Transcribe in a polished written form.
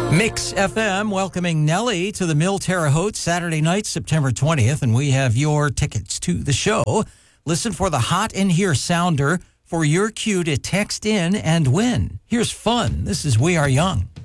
Mix FM welcoming Nelly to the Mill Terre Haute Saturday night, September 20th, and we have your tickets to the show. Listen for the Hot in Here sounder for your cue to text in and win. Here's fun. This is We Are Young.